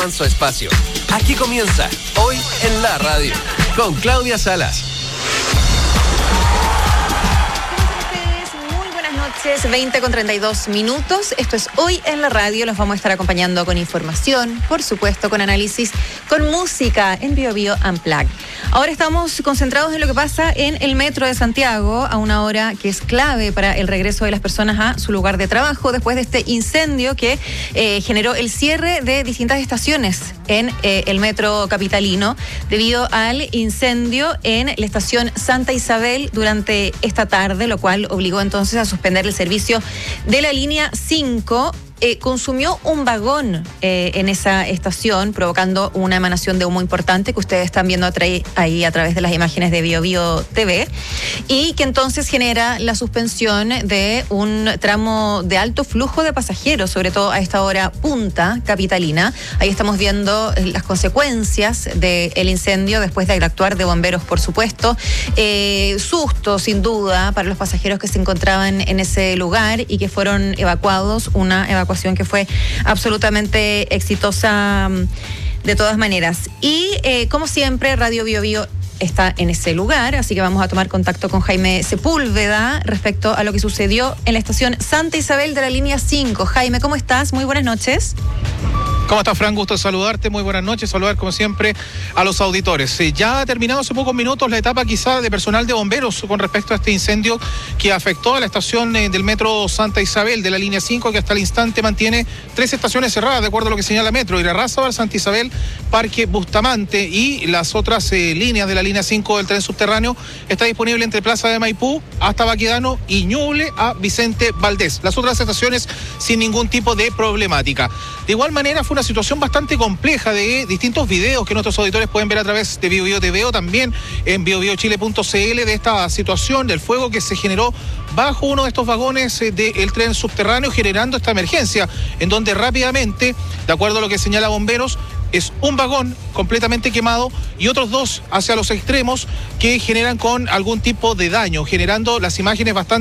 en su espacio. Aquí comienza Hoy en la Radio con Claudia Salas. 20:32. Esto es Hoy en la Radio. Los vamos a estar acompañando con información, por supuesto, con análisis, con música en Bio Bio Unplugged. Ahora estamos concentrados en lo que pasa en el metro de Santiago a una hora que es clave para el regreso de las personas a su lugar de trabajo después de este incendio que generó el cierre de distintas estaciones en el metro capitalino debido al incendio en la estación Santa Isabel durante esta tarde, lo cual obligó entonces a suspender el servicio de la línea 5. Consumió un vagón en esa estación, provocando una emanación de humo importante que ustedes están viendo ahí a través de las imágenes de Bio Bio TV, y que entonces genera la suspensión de un tramo de alto flujo de pasajeros, sobre todo a esta hora punta capitalina. Ahí estamos viendo las consecuencias del incendio después del actuar de bomberos, por supuesto. Susto, sin duda, para los pasajeros que se encontraban en ese lugar y que fueron evacuados, una evacuación que fue absolutamente exitosa de todas maneras. Y como siempre, Radio Bio Bio está en ese lugar, así que vamos a tomar contacto con Jaime Sepúlveda respecto a lo que sucedió en la estación Santa Isabel de la línea 5. Jaime, ¿cómo estás? Muy buenas noches. ¿Cómo estás, Fran? Gusto saludarte, muy buenas noches, saludar como siempre a los auditores. Ya ha terminado hace pocos minutos la etapa quizá de personal de bomberos con respecto a este incendio que afectó a la estación del metro Santa Isabel de la línea 5, que hasta el instante mantiene 3 estaciones cerradas, de acuerdo a lo que señala Metro: Irarrázaval, Santa Isabel, Parque Bustamante, y las otras líneas de la línea 5 del tren subterráneo está disponible entre Plaza de Maipú hasta Baquedano y Ñuble a Vicente Valdés. Las otras estaciones sin ningún tipo de problemática. De igual manera, fue una situación bastante compleja de distintos videos que nuestros auditores pueden ver a través de Bio Bio TV o también en biobiochile.cl de esta situación del fuego que se generó bajo uno de estos vagones del tren subterráneo, generando esta emergencia, en donde rápidamente, de acuerdo a lo que señala bomberos, es un vagón completamente quemado y otros 2 hacia los extremos que generan con algún tipo de daño, generando las imágenes bastante